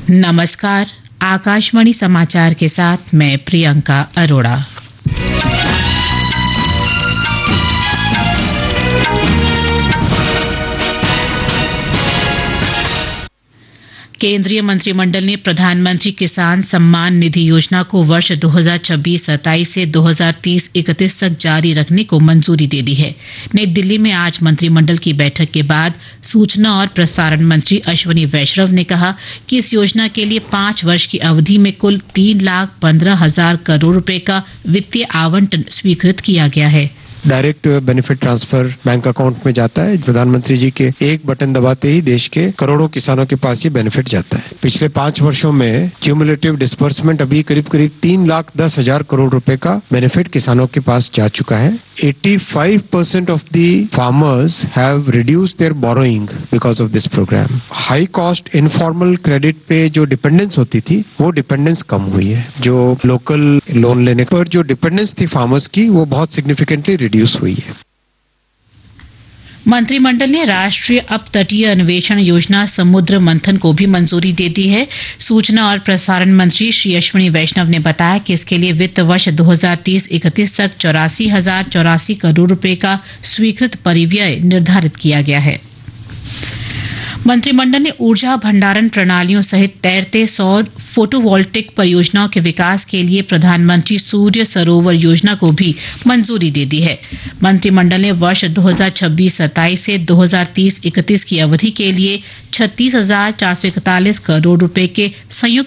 नमस्कार, आकाशवाणी समाचार के साथ मैं प्रियंका अरोड़ा। केंद्रीय मंत्रिमंडल ने प्रधानमंत्री किसान सम्मान निधि योजना को वर्ष 2026-27 से 2030-31 तक जारी रखने को मंजूरी दे दी है। नई दिल्ली में आज मंत्रिमंडल की बैठक के बाद सूचना और प्रसारण मंत्री अश्विनी वैष्णव ने कहा कि इस योजना के लिए 5 वर्ष की अवधि में कुल 3,15,000 करोड़ रुपए का वित्तीय आवंटन स्वीकृत किया गया है। Direct benefit transfer bank account में जाता है। प्रधानमंत्री जी के एक बटन दबाते ही देश के करोड़ों किसानों के पास ये बेनिफिट जाता है। पिछले 5 वर्षों में क्यूमुलेटिव डिस्बर्समेंट अभी करीब 3,10,000 करोड़ रुपए का बेनिफिट किसानों के पास जा चुका है। 85% of the farmers have reduced there borrowing because of this programme. High cost informal credit पे जो डिपेंडेंस होती थी वो डिपेंडेंस कम हुई है। जो लोकल लोन लेने पर जो डिपेंडेंस थी फार्मर्स की वो बहुत सिग्निफिकेंटली रिड्यूस हुई है। मंत्रिमंडल ने राष्ट्रीय अपतटीय अन्वेषण योजना समुद्र मंथन को भी मंजूरी दे दी है। सूचना और प्रसारण मंत्री श्री अश्विनी वैष्णव ने बताया कि इसके लिए वित्त वर्ष 2030-31 तक 84,084 करोड़ रुपए का स्वीकृत परिव्यय निर्धारित किया गया है। मंत्रिमंडल ने ऊर्जा भंडारण प्रणालियों सहित तैरते सौर फोटोवोल्टिक परियोजनाओं के विकास के लिए प्रधानमंत्री सूर्य सरोवर योजना को भी मंजूरी दे दी है। मंत्रिमंडल ने वर्ष 2026-27 से 2030-31 की अवधि के लिए 36,441 करोड़ रुपए के संयुक्त